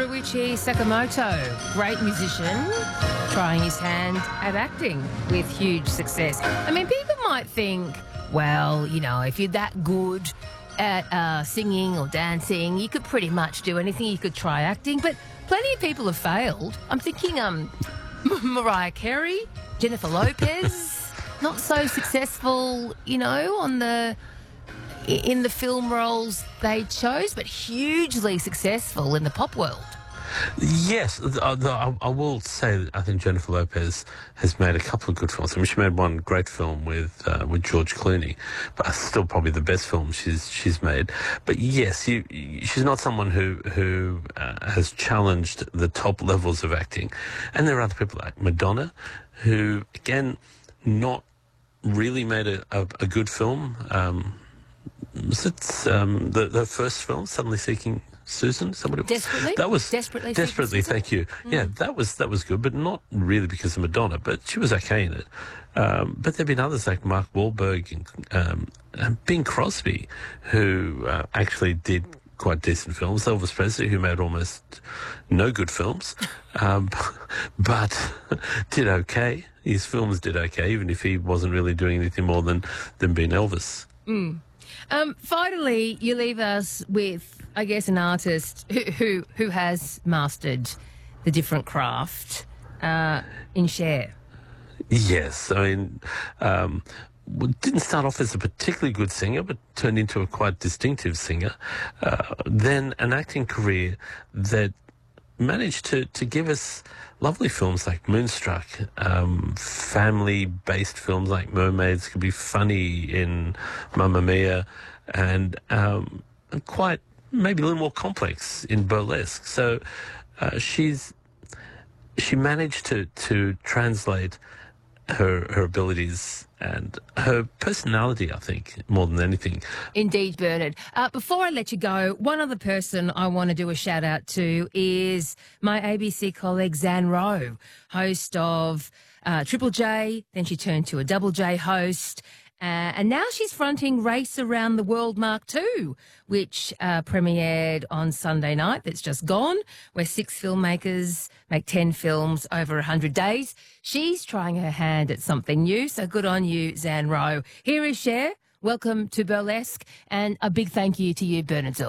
Ryuichi Sakamoto, great musician, trying his hand at acting with huge success. I mean, people might think, well, you know, if you're that good at singing or dancing, you could pretty much do anything. You could try acting, but plenty of people have failed. I'm thinking Mariah Carey, Jennifer Lopez, not so successful, you know, in the film roles they chose, but hugely successful in the pop world. Yes, I will say that I think Jennifer Lopez has made a couple of good films. I mean, she made one great film with George Clooney, but still probably the best film she's made. But yes, she's not someone who has challenged the top levels of acting. And there are other people like Madonna, who again not really made a good film. Was it the first film, Suddenly Seeking Susan? Somebody Desperately? That was Desperately. Thank you. Yeah, that was good, but not really because of Madonna. But she was okay in it. But there've been others like Mark Wahlberg and Bing Crosby, who actually did quite decent films. Elvis Presley, who made almost no good films, but did okay. His films did okay, even if he wasn't really doing anything more than being Elvis. Finally, you leave us with, I guess, an artist who has mastered the different craft in Cher. Yes, I mean, didn't start off as a particularly good singer, but turned into a quite distinctive singer. Then an acting career that managed to give us lovely films like Moonstruck, family-based films like Mermaids, could be funny in Mamma Mia, and quite maybe a little more complex in Burlesque. So she managed to translate her abilities and her personality, I think, more than anything. Indeed, Bernard. Before I let you go, one other person I want to do a shout out to is my ABC colleague Zan Rowe, host of Triple J, then she turned to a Double J host, and now she's fronting Race Around the World Mark II, which premiered on Sunday night that's just gone, where 6 filmmakers make 10 films over 100 days. She's trying her hand at something new, so good on you, Zan Rowe. Here is Cher. Welcome to Burlesque, and a big thank you to you, Bernard Zell.